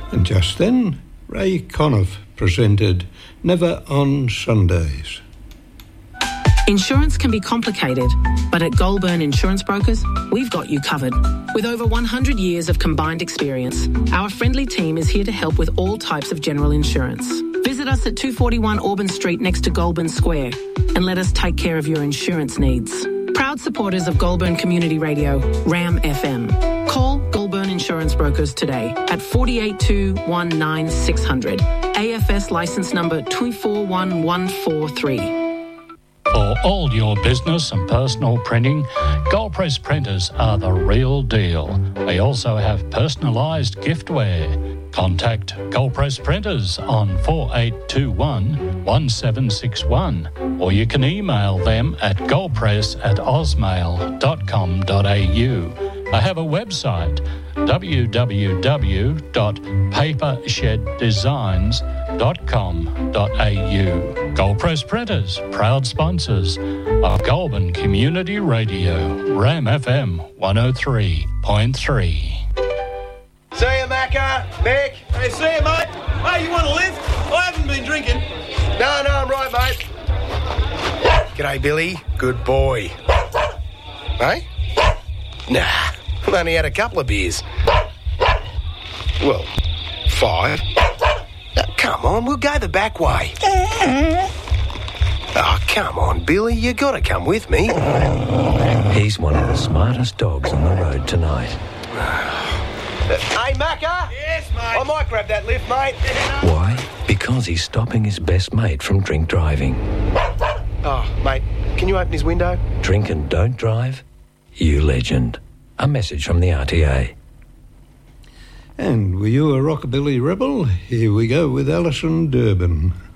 And just then, Ray Conniff presented Never on Sundays. Insurance can be complicated, but at Goulburn Insurance Brokers, we've got you covered. With over 100 years of combined experience, our friendly team is here to help with all types of general insurance. Visit us at 241 Auburn Street next to Goulburn Square and let us take care of your insurance needs. Proud supporters of Goulburn Community Radio, RAM FM. Call Goulburn Insurance Brokers today at 482 19600. AFS licence number 241143. For all your business and personal printing, Goldpress printers are the real deal. They also have personalised giftware. Contact Goldpress Printers on 4821 1761 or you can email them at goldpress@osmail.com.au. They have a website, www.papersheddesigns.com.au. Goldpress Printers, proud sponsors of Goulburn Community Radio, RAM FM 103.3. See you, Macca. Mick. Hey, see you, mate. Hey, you want a lift? I haven't been drinking. No, I'm right, mate. G'day, Billy. Good boy. Hey? Nah, I've only had a couple of beers. Well, 5. Come on, we'll go the back way. Oh, come on, Billy. You got to come with me. He's one of the smartest dogs on the road tonight. Hey, Macca? Yes, mate. I might grab that lift, mate. Why? Because he's stopping his best mate from drink driving. Oh, mate, can you open his window? Drink and don't drive? You legend. A message from the RTA. And were you a rockabilly rebel? Here we go with Alison Durbin.